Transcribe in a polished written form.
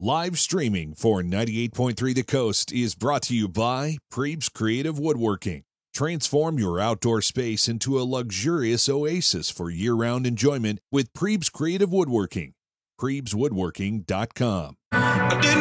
Live streaming for 98.3 The Coast is brought to you by Prebes Creative Woodworking. Transform your outdoor space into a luxurious oasis for year-round enjoyment with Prebes Creative Woodworking. PrebesWoodworking.com. I didn't